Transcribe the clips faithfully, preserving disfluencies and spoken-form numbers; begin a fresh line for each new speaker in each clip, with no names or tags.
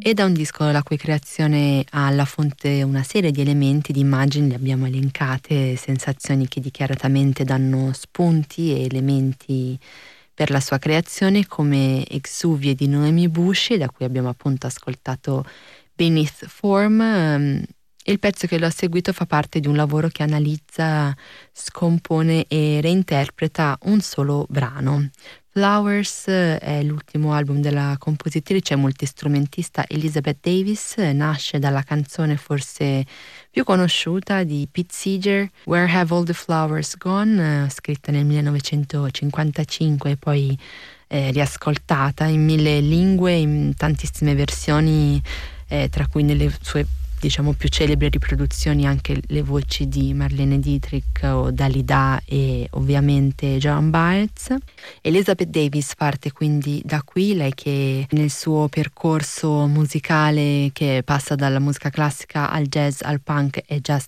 ed è un disco la cui creazione ha alla fonte una serie di elementi, di immagini, le abbiamo elencate, sensazioni che dichiaratamente danno spunti e elementi per la sua creazione, come Exuvie di Noemi Bushi, da cui abbiamo appunto ascoltato Beneath Form. Um, il pezzo che l'ho seguito fa parte di un lavoro che analizza, scompone e reinterpreta un solo brano. Flowers è l'ultimo album della compositrice e multistrumentista Elizabeth Davis, nasce dalla canzone forse più conosciuta di Pete Seeger, Where Have All the Flowers Gone, scritta nel millenovecentocinquantacinque e poi eh, riascoltata in mille lingue, in tantissime versioni, eh, tra cui nelle sue diciamo più celebri riproduzioni anche le voci di Marlene Dietrich o Dalida e ovviamente Joan Baez. Elizabeth Davis parte quindi da qui, lei che nel suo percorso musicale che passa dalla musica classica al jazz al punk è già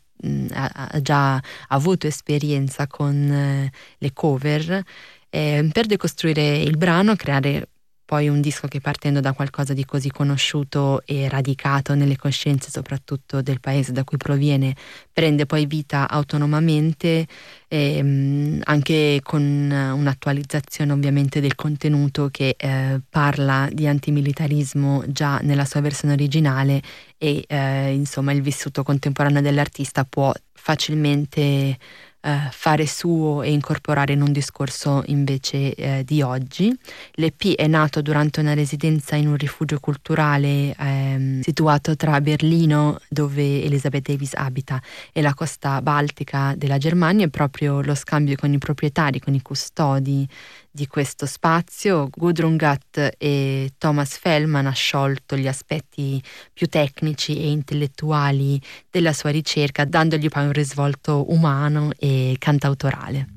ha già avuto esperienza con eh, le cover, eh, per decostruire il brano, creare poi un disco che, partendo da qualcosa di così conosciuto e radicato nelle coscienze soprattutto del paese da cui proviene, prende poi vita autonomamente, ehm, anche con un'attualizzazione ovviamente del contenuto che eh, parla di antimilitarismo già nella sua versione originale e eh, insomma il vissuto contemporaneo dell'artista può facilmente Uh, fare suo e incorporare in un discorso invece uh, di oggi. L'E P è nato durante una residenza in un rifugio culturale um, situato tra Berlino, dove Elizabeth Davis abita, e la costa baltica della Germania, e proprio lo scambio con i proprietari, con i custodi di questo spazio, Gudrun Gatt e Thomas Fellman, ha sciolto gli aspetti più tecnici e intellettuali della sua ricerca, dandogli poi un risvolto umano e cantautorale.